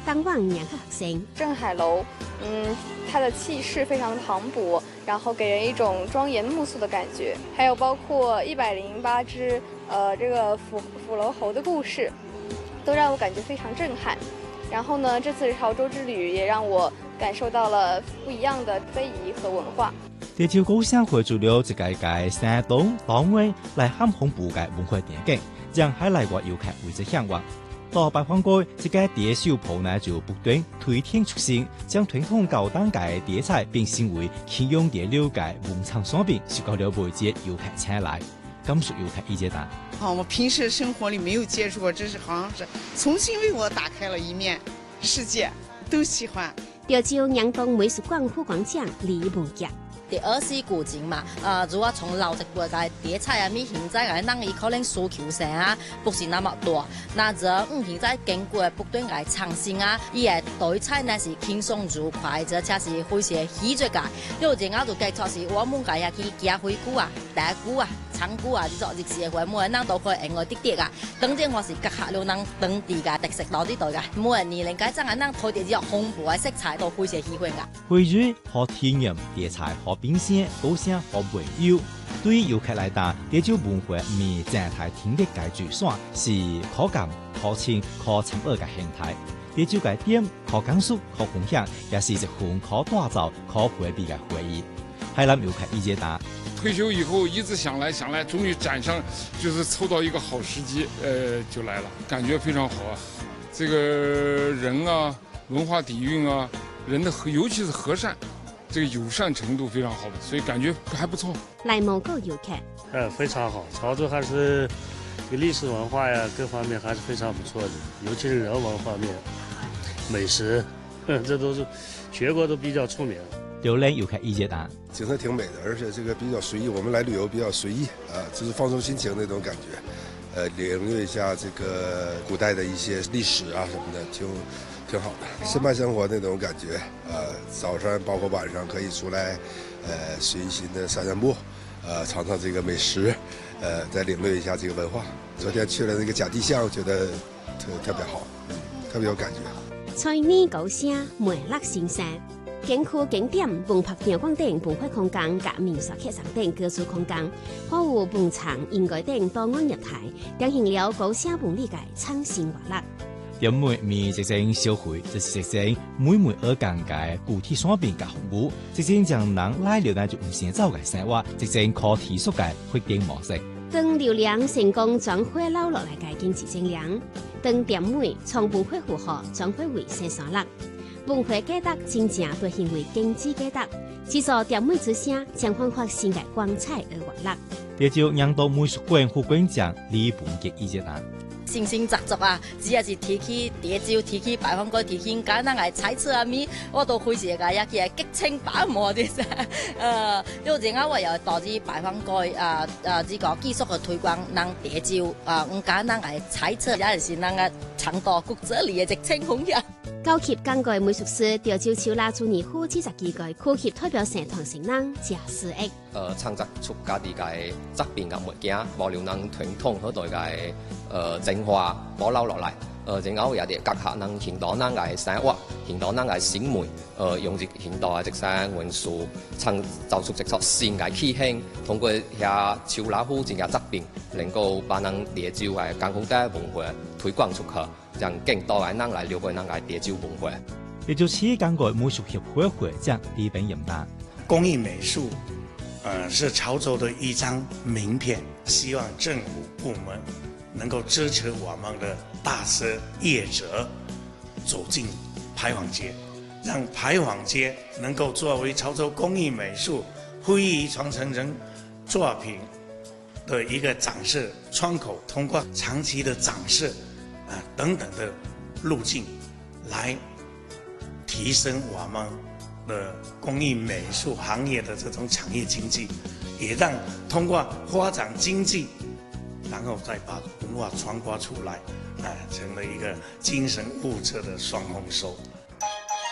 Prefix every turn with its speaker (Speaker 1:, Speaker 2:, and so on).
Speaker 1: 当往年学生。
Speaker 2: 镇海楼，它的气势非常磅礴，然后给人一种庄严穆肃的感觉。还有包括108只这个斧楼侯的故事，都让我感觉非常震撼。然后呢，这次潮州之旅也让我感受到了不一样的非遗和文化。
Speaker 3: 地球高商会做了一个山东、党委来喊红布嘅文化典景，让海内外游客为之向往。到白方街，这个蝶秀铺呢就不斷推天出新，將傳統高檔嘅碟菜變成為輕用碟了嘅文創商品，受到了外界遊客青睞。感受遊客意見大。
Speaker 4: 我平時生活裡沒有接觸過，這是好像是重新為我打開了一面世界，都喜歡。
Speaker 1: 潮州陽東美術館副館長李文傑。
Speaker 5: 第24古景嘛，如果從老一輩嘅碟菜啊，咪現在嘅人伊可能需求性啊，不是那麼多。那這現在經過不斷嘅創新啊，伊嘅對菜呢是輕鬆愉快，這才是非常喜悅嘅。有陣我就計錯是我們嘅去夾灰菇啊、大菇啊、長菇啊，這種日式嘅話，每人都可以用我滴滴啊。當然我是結合了人當地嘅特色到呢度嘅，每年齡階層嘅人睇啲紅布嘅色彩都非常喜歡嘅。
Speaker 3: 回魚可體驗碟菜可冰鮮、高聲可溫柔。對於遊客來講，潮州文化唔係淨係聽的嘅聚散，是可感、可親、可參與嘅形態。潮州嘅點可講述、可分享，也是一份可打造、可回避嘅回憶。海南遊客意見大。
Speaker 6: 退休以後一直想來，終於趕上，就是湊到一個好時機，就來了，感覺非常好啊！這個人啊，文化底蘊啊，人的尤其是和善。這個友善程度非常好，所以感覺還不錯。
Speaker 1: 來蒙古遊客，
Speaker 7: 非常好，潮州還是歷史文化呀，各方面還是非常不錯的，尤其是人文方面，美食，這都是全國都比較出名。
Speaker 3: 榴蓮遊客意見大，
Speaker 8: 景色挺美的，而且這個比較隨意，我們來旅遊比較隨意啊，就是放鬆心情那種感覺，領略一下這個古代的一些歷史啊什麼的，挺好的，深派生活那種感覺，早上包括晚上可以出來，隨心的散散步，嘗嘗這個美食，再領略一下這個文化。昨天去了那個甲地巷，覺得特別好，特別有感覺。
Speaker 1: 在呢高聲梅勒先生，景區景點文拍場館等文化空間及民俗客上等各處空間，保護文場應該等多安日台，展現了高聲文理嘅創新活力。
Speaker 3: 點每面直正消費，就是直正每二講嘅具體產品嘅服務，直正將人拉了就唔先走嘅生活，直正可提速嘅發展模式。
Speaker 1: 當流量成功轉化撈落嚟嘅經濟增量，當點每從文化符號轉化為生產力，文化價值真正都成為經濟價值。製造點每之聲將煥發新嘅光彩而活力。
Speaker 3: 潮州陽東美術館副館長李文傑意見大。
Speaker 5: 形形雜雜啊，只係是提起潮州、提起白方街、提起簡單嘅菜色啊咪，我都非常嘅一啲激情把握啲噻。有陣我又導致白方街呢個繼續去推廣咱潮州簡單嘅菜色，也係咱嘅長度國這裡嘅直情風呀。
Speaker 1: 高級港街美術師潮州超拉做年夫40幾個區級代表社團成人謝思益。
Speaker 9: 創作出家己嘅作品嘅物件，保留咱傳統嗰代嘅精華保留落來。然後也啲結合咱現代咱嘅生活，現代咱嘅審美，用住現代嘅即生元素，創造出一出新嘅氣象。通過遐超拉夫這個作品，能夠把咱潮州嘅港口嘅文化推廣出去，讓更多嘅人來了解咱嘅潮州文化。
Speaker 3: 潮州市港街美術協會會長李炳仁達，
Speaker 10: 工藝美術，是潮州的一張名片，希望政府部門能夠支持我們的大社業者走進牌坊街，讓牌坊街能夠作為潮州工藝美術非遺傳承人作品的一個展示窗口，通過長期的展示等等的路徑來提升我們的工藝美術行業的這種產業經濟，也讓通過發展經濟，然後再把文化傳播出來，成了一個精神物質的雙豐收。